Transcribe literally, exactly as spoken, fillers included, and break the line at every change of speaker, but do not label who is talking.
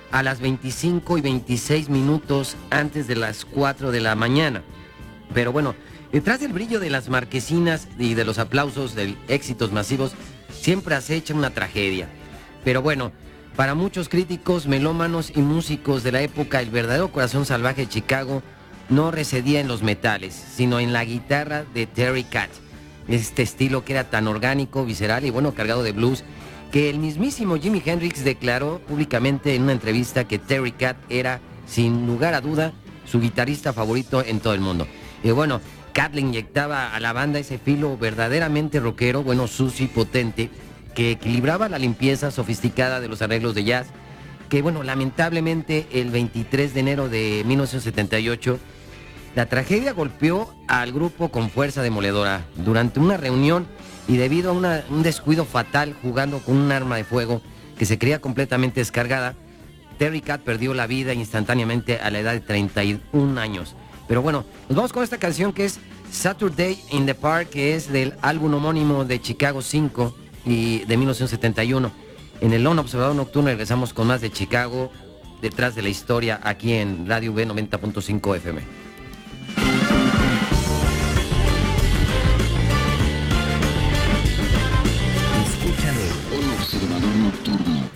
a las veinticinco y veintiséis minutos antes de las cuatro de la mañana. Pero bueno, detrás del brillo de las marquesinas y de los aplausos de éxitos masivos, siempre acecha una tragedia. Pero bueno, para muchos críticos, melómanos y músicos de la época, el verdadero corazón salvaje de Chicago no residía en los metales, sino en la guitarra de Terry Kath. Este estilo que era tan orgánico, visceral y bueno, cargado de blues, que el mismísimo Jimi Hendrix declaró públicamente en una entrevista que Terry Kath era, sin lugar a duda, su guitarrista favorito en todo el mundo. Y bueno, Kath le inyectaba a la banda ese filo verdaderamente rockero, bueno, sucio y potente, que equilibraba la limpieza sofisticada de los arreglos de jazz, que bueno, lamentablemente el veintitrés de enero de mil novecientos setenta y ocho, la tragedia golpeó al grupo con fuerza demoledora durante una reunión y debido a una, un descuido fatal jugando con un arma de fuego que se creía completamente descargada, Terry Kath perdió la vida instantáneamente a la edad de treinta y un años. Pero bueno, nos vamos con esta canción que es Saturday in the Park, que es del álbum homónimo de Chicago cinco y de mil novecientos setenta y uno. En el Lone Observador Nocturno regresamos con más de Chicago, detrás de la historia, aquí en Radio V noventa punto cinco F M.